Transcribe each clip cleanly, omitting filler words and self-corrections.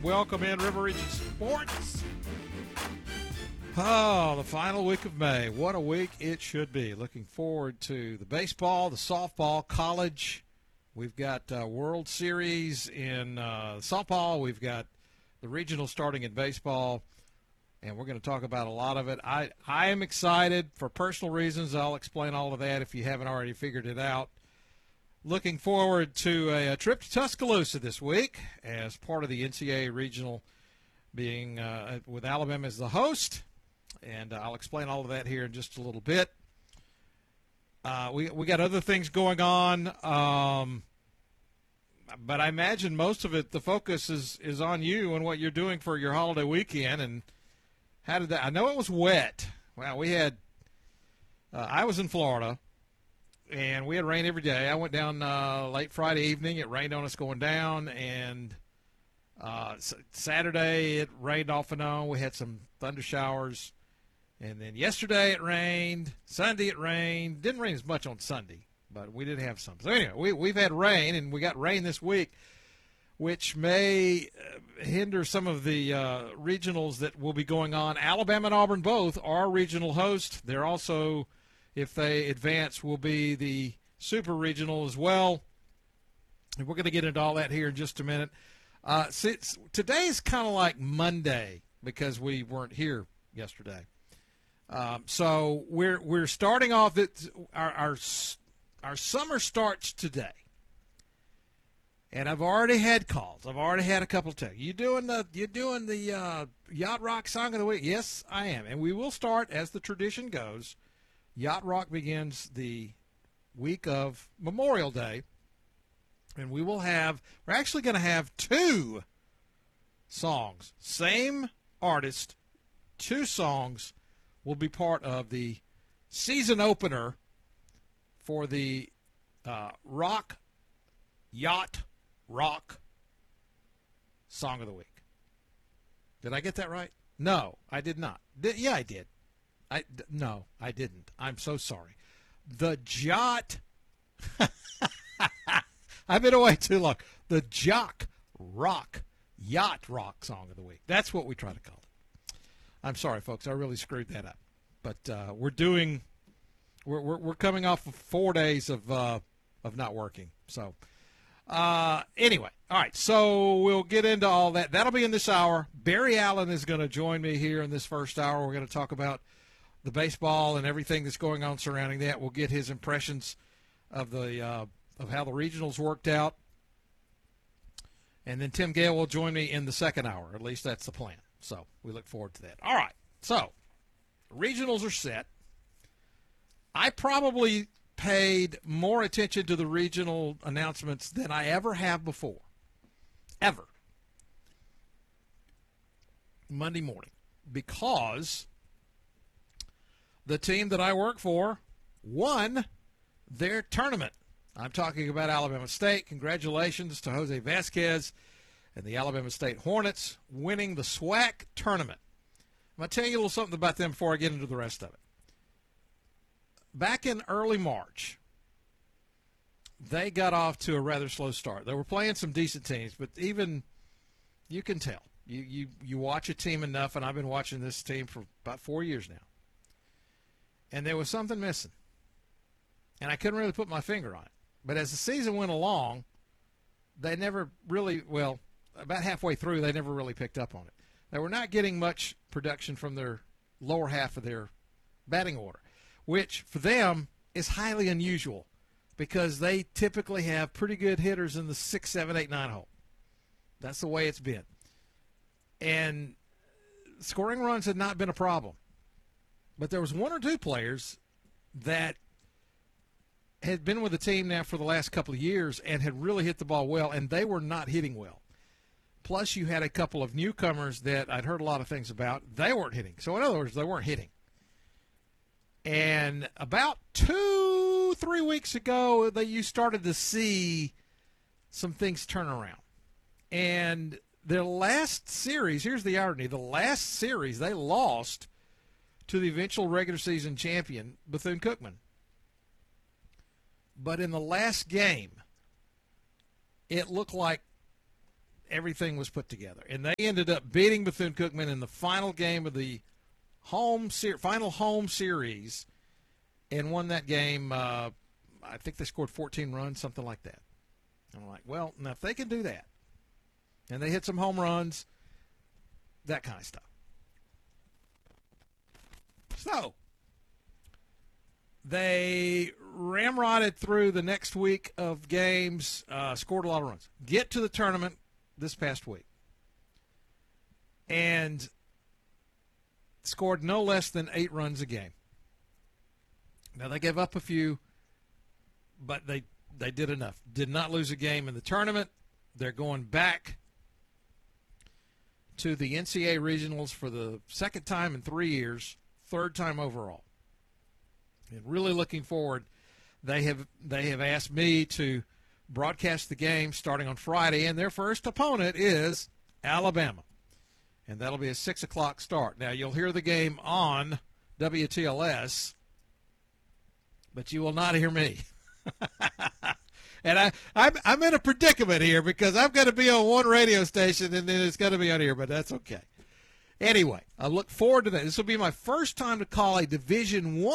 Welcome in River Region Sports. Oh, the final week of May. What a week it should be. Looking forward to the baseball, the softball, college. We've got World Series in softball. We've got the regional starting in baseball. And we're going to talk about a lot of it. I am excited for personal reasons. I'll explain all of that if you haven't already figured it out. Looking forward to a trip to Tuscaloosa this week as part of the NCAA regional, being with Alabama as the host. And I'll explain all of that here in just a little bit. We got other things going on, but I imagine most of it, the focus is on you and what you're doing for your holiday weekend. And how did that? I know it was wet. Well, we had. I was in Florida, and we had rain every day. I went down late Friday evening. It rained on us going down, and Saturday it rained off and on. We had some thunder showers. And then yesterday it rained. Sunday it rained. Didn't rain as much on Sunday, but we did have some. So anyway, we've had rain, and we got rain this week, which may hinder some of the regionals that will be going on. Alabama and Auburn both are regional hosts. They're also, if they advance, will be the super regional as well. And we're going to get into all that here in just a minute. Today's kind of like Monday because we weren't here yesterday. So we're starting off. Our summer starts today, and I've already had calls. I've already had a couple of texts. You doing the Yacht Rock Song of the Week? Yes, I am, and we will start as the tradition goes. Yacht Rock begins the week of Memorial Day, and we're actually going to have two songs, same artist, two songs. Will be part of the season opener for the Yacht Rock Song of the Week. Did I get that right? No, I did not. Yeah, I did. No, I didn't. I'm so sorry. The Yacht. I've been away too long. The Yacht Rock Song of the Week. That's what we try to call it. I'm sorry, folks. I really screwed that up. But we're coming off of 4 days of not working. So anyway, all right. So we'll get into all that. That'll be in this hour. Barry Allen is going to join me here in this first hour. We're going to talk about the baseball and everything that's going on surrounding that. We'll get his impressions of the of how the regionals worked out. And then Tim Gale will join me in the second hour. At least that's the plan. So we look forward to that. All right. So regionals are set. I probably paid more attention to the regional announcements than I ever have before. Ever. Monday morning. Because the team that I work for won their tournament. I'm talking about Alabama State. Congratulations to Jose Vasquez and the Alabama State Hornets winning the SWAC tournament. I'm going to tell you a little something about them before I get into the rest of it. Back in early March, they got off to a rather slow start. They were playing some decent teams, but even you can tell. You watch a team enough, and I've been watching this team for about 4 years now. And there was something missing. And I couldn't really put my finger on it. But as the season went along, they never really, well, about halfway through, they never really picked up on it. They were not getting much production from their lower half of their batting order, which for them is highly unusual because they typically have pretty good hitters in the 6, 7, 8, 9 hole. That's the way it's been. And scoring runs had not been a problem. But there was one or two players that had been with the team now for the last couple of years and had really hit the ball well, and they were not hitting well. Plus, you had a couple of newcomers that I'd heard a lot of things about. They weren't hitting. So, in other words, they weren't hitting. And about 2-3 weeks ago, you started to see some things turn around. And their last series, here's the irony, the last series they lost to the eventual regular season champion, Bethune-Cookman. But in the last game, it looked like everything was put together. And they ended up beating Bethune-Cookman in the final game of the final home series and won that game. I think they scored 14 runs, something like that. And I'm like, well, now if they can do that, and they hit some home runs, that kind of stuff. So they ramrodded through the next week of games, scored a lot of runs. Get to the tournament this past week, and scored no less than 8 runs a game. Now, they gave up a few, but they did enough. Did not lose a game in the tournament. They're going back to the NCAA regionals for the second time in 3 years, third time overall. And really looking forward. They have asked me to broadcast the game starting on Friday, and their first opponent is Alabama. And that'll be a 6 o'clock start. Now, you'll hear the game on WTLS, but you will not hear me. And I'm in a predicament here because I'm going to be on one radio station and then it's going to be on here, but that's okay. Anyway, I look forward to that. This will be my first time to call a Division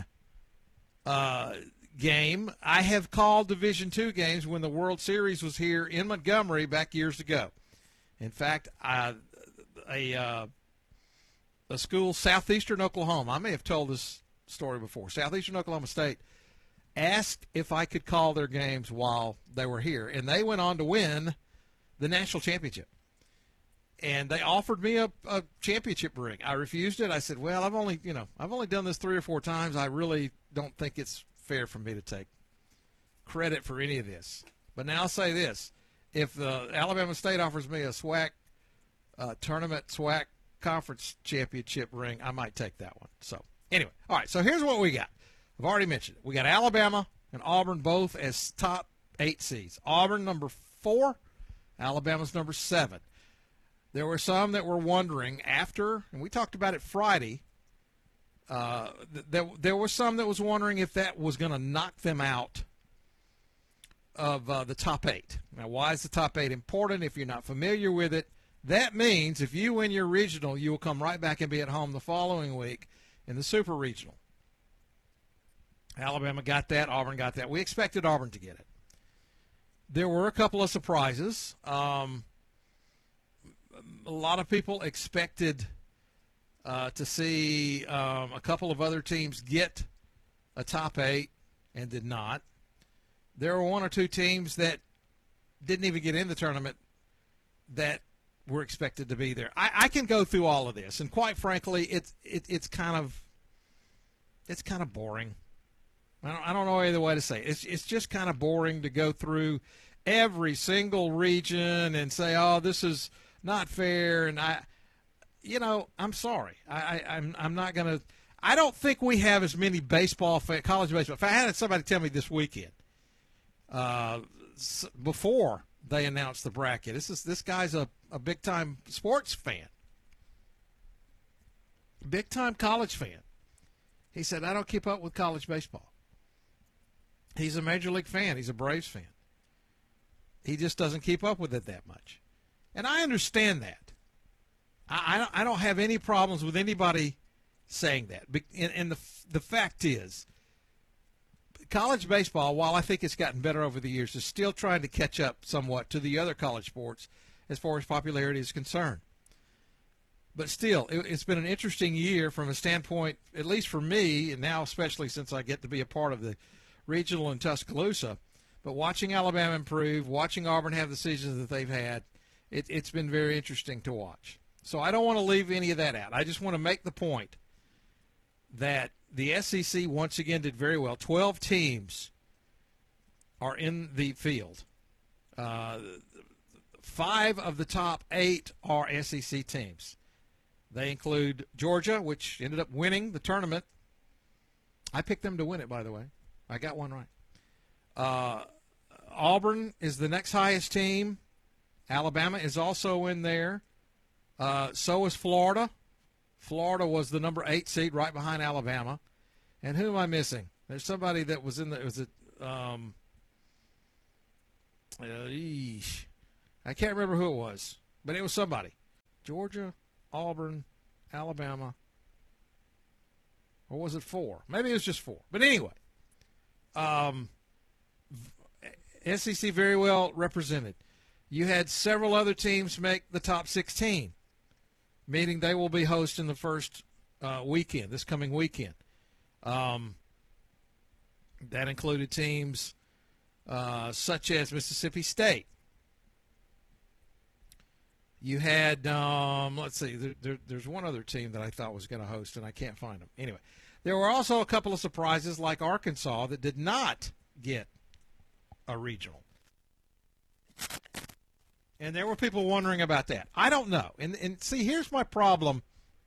I game. I have called Division II games when the World Series was here in Montgomery back years ago. In fact, a school, Southeastern Oklahoma, I may have told this story before, Southeastern Oklahoma State, asked if I could call their games while they were here, and they went on to win the national championship. And they offered me a championship ring. I refused it. I said, well, I've only done this 3 or 4 times. I really don't think it's fair for me to take credit for any of this. But now I'll say this. If Alabama State offers me a SWAC tournament, SWAC conference championship ring, I might take that one. So anyway, all right, so here's what we got. I've already mentioned it. We got Alabama and Auburn both as top 8 seeds. Auburn number 4, Alabama's number 7. There were some that were wondering after, and we talked about it Friday, there was some that was wondering if that was going to knock them out of the top 8. Now, why is the top 8 important? If you're not familiar with it, that means if you win your regional, you will come right back and be at home the following week in the super regional. Alabama got that. Auburn got that. We expected Auburn to get it. There were a couple of surprises. A lot of people expected to see a couple of other teams get a top 8 and did not. There were 1 or 2 teams that didn't even get in the tournament that were expected to be there. I can go through all of this, and quite frankly, it's kind of boring. I don't know any other way to say it. It's just kind of boring to go through every single region and say, oh, this is not fair. And I'm sorry. I'm not going to. I don't think we have as many college baseball. If I had somebody tell me this weekend, before they announced the bracket, this guy's a big time sports fan, big time college fan. He said, I don't keep up with college baseball. He's a Major League fan. He's a Braves fan. He just doesn't keep up with it that much. And I understand that. I don't have any problems with anybody saying that. And the fact is, college baseball, while I think it's gotten better over the years, is still trying to catch up somewhat to the other college sports as far as popularity is concerned. But still, it's been an interesting year from a standpoint, at least for me, and now especially since I get to be a part of the regional in Tuscaloosa. But watching Alabama improve, watching Auburn have the seasons that they've had, it's been very interesting to watch. So I don't want to leave any of that out. I just want to make the point that the SEC once again did very well. 12 teams are in the field. 5 of the top 8 are SEC teams. They include Georgia, which ended up winning the tournament. I picked them to win it, by the way. I got one right. Auburn is the next highest team. Alabama is also in there. So is Florida. Florida was the number 8 seed right behind Alabama. And who am I missing? There's somebody that was in the – I can't remember who it was, but it was somebody. Georgia, Auburn, Alabama. Or was it 4? Maybe it was just 4. But anyway, SEC very well represented. You had several other teams make the top 16, meaning they will be hosting the first weekend, this coming weekend. That included teams such as Mississippi State. You had, let's see, there's one other team that I thought was going to host, and I can't find them. Anyway, there were also a couple of surprises like Arkansas that did not get a regional. And there were people wondering about that. I don't know. And see, here's my problem.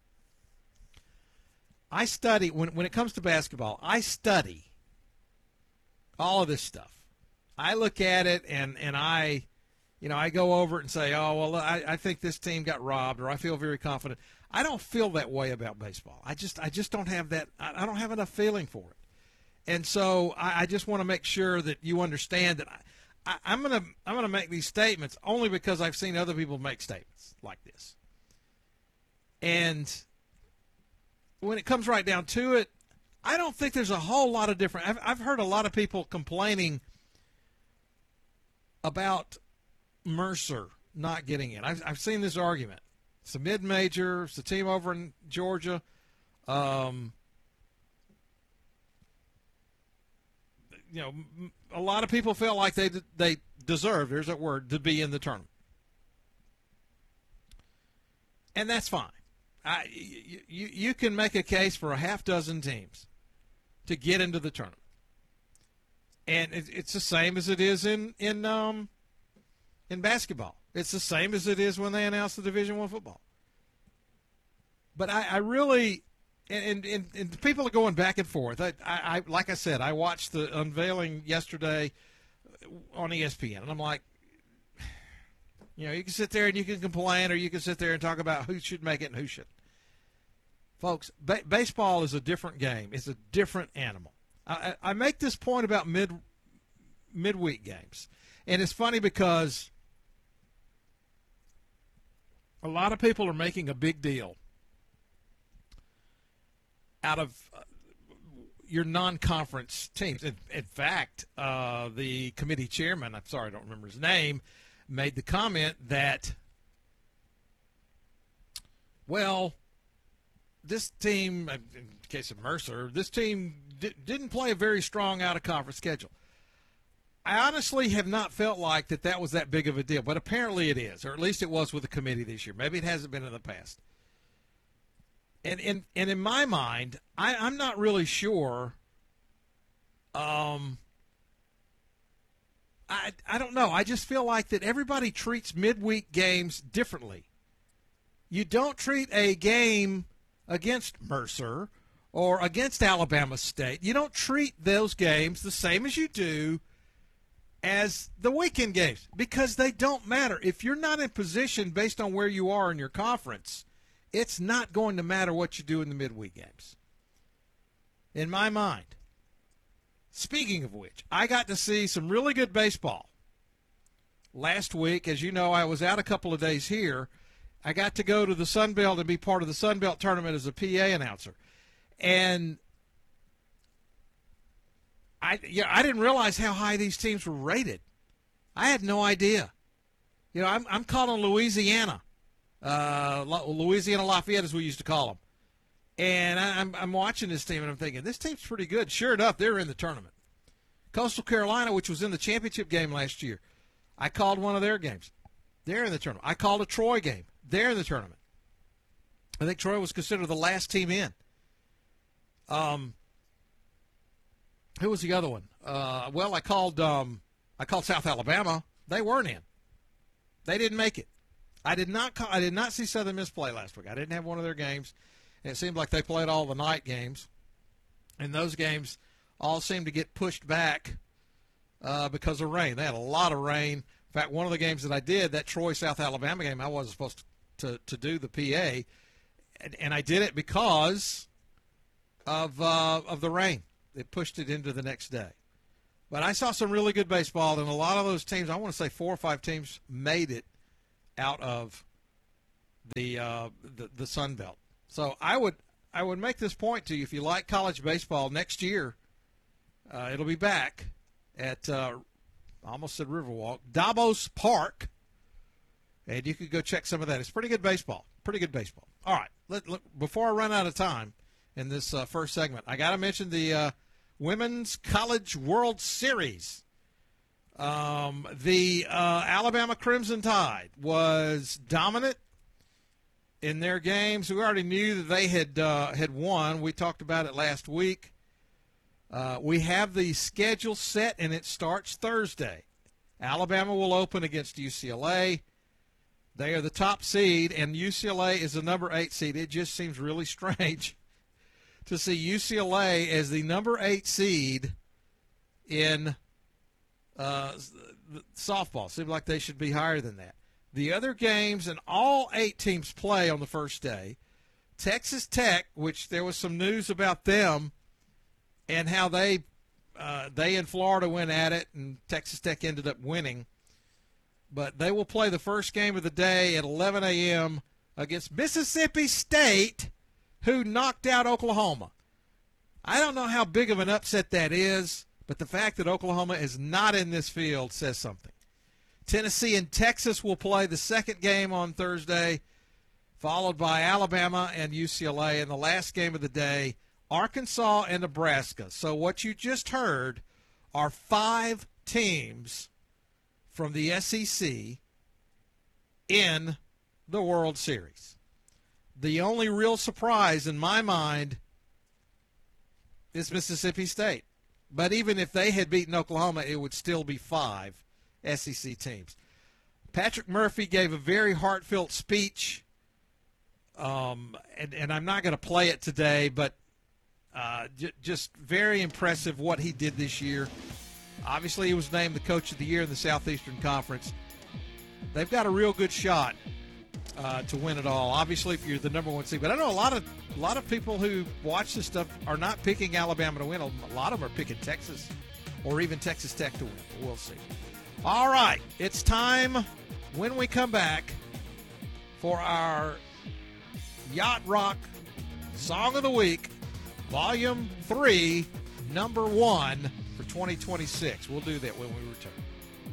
I study, when it comes to basketball, I study all of this stuff. I look at it and I go over it and say, oh, well, I think this team got robbed, or I feel very confident. I don't feel that way about baseball. I just don't have that. I don't have enough feeling for it. And so I just want to make sure that you understand that I'm gonna make these statements only because I've seen other people make statements like this. And when it comes right down to it, I don't think there's a whole lot of different. I've heard a lot of people complaining about Mercer not getting in. I've seen this argument. It's a mid-major. It's the team over in Georgia. A lot of people felt like they deserved, there's that word, to be in the tournament. And that's fine. You can make a case for a half dozen teams to get into the tournament. And it's the same as it is in basketball. It's the same as it is when they announce the Division I football. But I really, and people are going back and forth. I like I said, I watched the unveiling yesterday on ESPN, and I'm like, you can sit there and you can complain, or you can sit there and talk about who should make it and who shouldn't. Folks, baseball is a different game. It's a different animal. I make this point about midweek games, and it's funny because a lot of people are making a big deal out of your non-conference teams. In fact, the committee chairman, I'm sorry, I don't remember his name, made the comment that, well, this team, in the case of Mercer, this team didn't play a very strong out-of-conference schedule. I honestly have not felt like that was that big of a deal, but apparently it is, or at least it was with the committee this year. Maybe it hasn't been in the past. And in my mind, I'm not really sure. I don't know. I just feel like that everybody treats midweek games differently. You don't treat a game against Mercer or against Alabama State. You don't treat those games the same as you do as the weekend games, because they don't matter. If you're not in position based on where you are in your conference, it's not going to matter what you do in the midweek games, in my mind. Speaking of which, I got to see some really good baseball last week. As you know, I was out a couple of days here. I got to go to the Sun Belt and be part of the Sun Belt tournament as a PA announcer. And I didn't realize how high these teams were rated. I had no idea. I'm calling Louisiana. Louisiana Lafayette, as we used to call them. And I'm watching this team, and I'm thinking, this team's pretty good. Sure enough, they're in the tournament. Coastal Carolina, which was in the championship game last year, I called one of their games. They're in the tournament. I called a Troy game. They're in the tournament. I think Troy was considered the last team in. Who was the other one? I called South Alabama. They weren't in. They didn't make it. I did not see Southern Miss play last week. I didn't have one of their games, and it seemed like they played all the night games, and those games all seemed to get pushed back because of rain. They had a lot of rain. In fact, one of the games that I did, that Troy-South Alabama game, I wasn't supposed to do the PA, and I did it because of the rain. It pushed it into the next day. But I saw some really good baseball, and a lot of those teams, I want to say 4 or 5 teams, made it out of the Sun Belt. So I would make this point to you: if you like college baseball, next year it'll be back at I almost said Riverwalk, Davos Park, and you could go check some of that. It's pretty good baseball. Pretty good baseball. All right, look, before I run out of time in this first segment, I got to mention the Women's College World Series. The Alabama Crimson Tide was dominant in their games. We already knew that they had won. We talked about it last week. We have the schedule set, and it starts Thursday. Alabama will open against UCLA. They are the top seed, and UCLA is the number 8 seed. It just seems really strange to see UCLA as the number 8 seed in softball. Seems like they should be higher than that. The other games, and all 8 teams play on the first day. Texas Tech, which there was some news about them and how they in Florida went at it, and Texas Tech ended up winning. But they will play the first game of the day at 11 a.m. against Mississippi State, who knocked out Oklahoma. I don't know how big of an upset that is, but the fact that Oklahoma is not in this field says something. Tennessee and Texas will play the second game on Thursday, followed by Alabama and UCLA. And the last game of the day, Arkansas and Nebraska. So what you just heard are 5 teams from the SEC in the World Series. The only real surprise in my mind is Mississippi State. But even if they had beaten Oklahoma, it would still be 5 SEC teams. Patrick Murphy gave a very heartfelt speech, and I'm not going to play it today, but just very impressive what he did this year. Obviously, he was named the Coach of the Year in the Southeastern Conference. They've got a real good shot to win it all. Obviously, if you're the number 1 seed, but I know a lot of people who watch this stuff are not picking Alabama to win. A lot of them are picking Texas or even Texas Tech to win. But we'll see. All right, it's time when we come back for our Yacht Rock Song of the Week, Volume 3, Number 1 for 2026. We'll do that when we return.